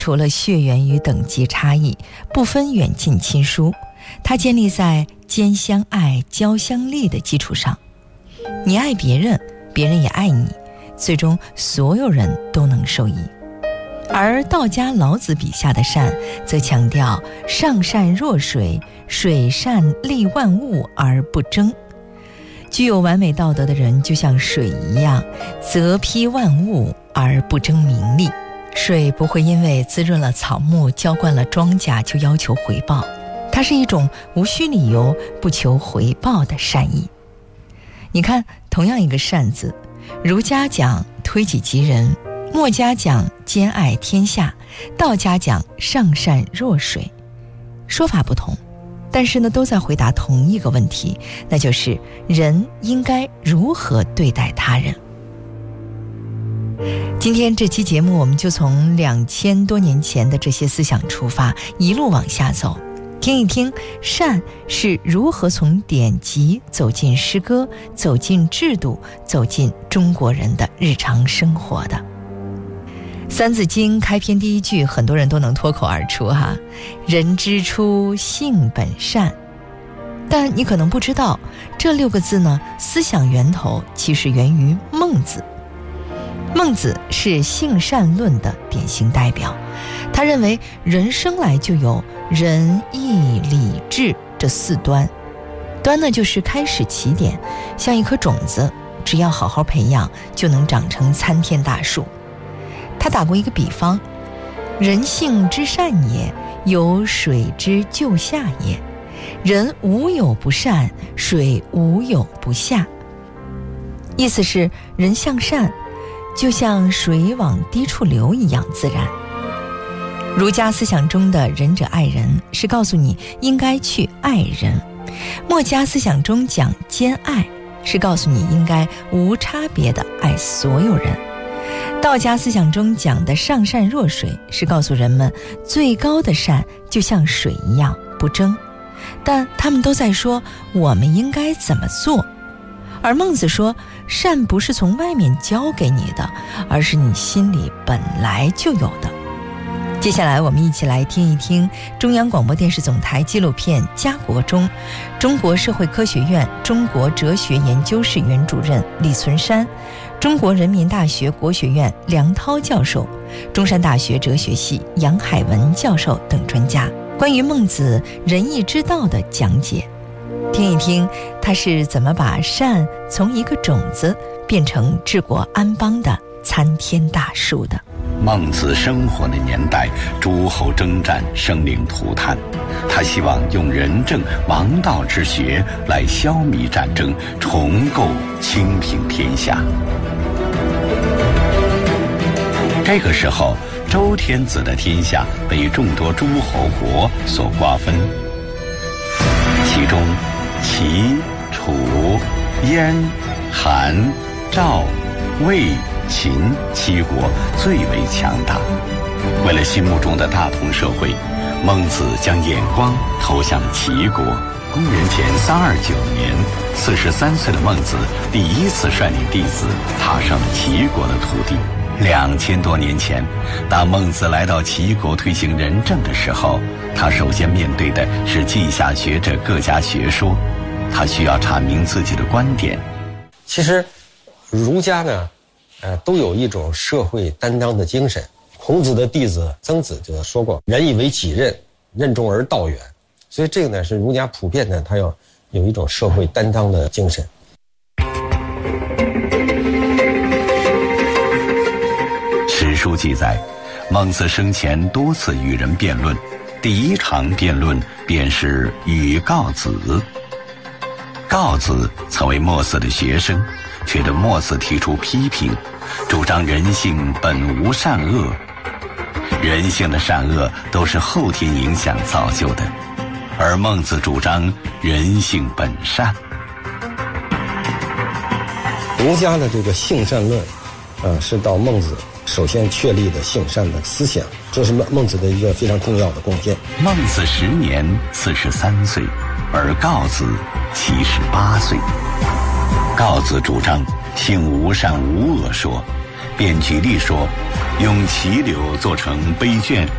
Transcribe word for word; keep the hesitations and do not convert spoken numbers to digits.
除了血缘与等级差异，不分远近亲疏，它建立在兼相爱、交相利的基础上。你爱别人，别人也爱你，最终所有人都能受益。而道家老子笔下的善，则强调上善若水，水善利万物而不争。具有完美道德的人，就像水一样，泽披万物而不争名利。水不会因为滋润了草木、浇灌了庄稼就要求回报，它是一种无需理由、不求回报的善意。你看，同样一个善字，儒家讲推己及人，墨家讲兼爱天下，道家讲上善若水，说法不同，但是呢，都在回答同一个问题，那就是人应该如何对待他人。今天这期节目，我们就从两千多年前的这些思想出发，一路往下走，听一听善是如何从典籍走进诗歌，走进制度，走进中国人的日常生活的。三字经开篇第一句，很多人都能脱口而出哈，人之初，性本善。但你可能不知道，这六个字呢，思想源头其实源于孟子。孟子是性善论的典型代表，他认为人生来就有仁义礼智这四端，端呢就是开始起点，像一颗种子，只要好好培养，就能长成参天大树。他打过一个比方，人性之善也，有水之就下也。人无有不善，水无有不下。意思是人向善，就像水往低处流一样自然。儒家思想中的仁者爱人，是告诉你应该去爱人；墨家思想中讲兼爱，是告诉你应该无差别的爱所有人；道家思想中讲的上善若水，是告诉人们最高的善就像水一样不争，但他们都在说我们应该怎么做。而孟子说，善不是从外面教给你的，而是你心里本来就有的。接下来我们一起来听一听中央广播电视总台纪录片《家国》中，中国社会科学院中国哲学研究室原主任李存山，中国人民大学国学院梁涛教授，中山大学哲学系杨海文教授等专家关于孟子仁义之道的讲解。听一听他是怎么把善从一个种子变成治国安邦的参天大树的。 孟子生活的年代，诸侯征战，生灵涂炭，他希望用仁政王道之学来消弭战争，重构清平天下。这个时候，周天子的天下被众多诸侯国所瓜分，其中齐、楚、燕、韩、赵、魏、秦七国最为强大。为了心目中的大同社会，孟子将眼光投向齐国。公元前三二九年，四十三岁的孟子第一次率领弟子踏上了齐国的土地。两千多年前，当孟子来到齐国推行仁政的时候，他首先面对的是稷下学者各家学说，他需要阐明自己的观点。 其实儒家呢呃，都有一种社会担当的精神。孔子的弟子曾子就说过，仁以为己任，任重而道远。所以这个呢是儒家普遍的，他要有一种社会担当的精神。 史书记载，孟子生前多次与人辩论，第一场辩论便是与告子。告子曾为墨子的学生，却对墨子提出批评，主张人性本无善恶，人性的善恶都是后天影响造就的，而孟子主张人性本善。 儒家的这个性善论，呃，是到孟子首先确立的性善的思想，这是孟孟子的一个非常重要的贡献。 孟子时年四十三岁，而告子七十八岁。告子主张性无善无恶说，便举例说，用齐柳做成杯卷，